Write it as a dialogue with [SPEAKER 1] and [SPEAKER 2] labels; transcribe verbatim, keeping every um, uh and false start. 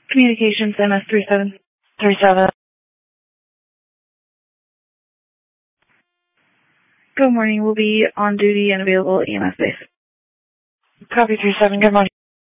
[SPEAKER 1] Communications M S three seven three seven. Good morning. We'll be on duty and available at E M S base.
[SPEAKER 2] Copy three seven. Good morning.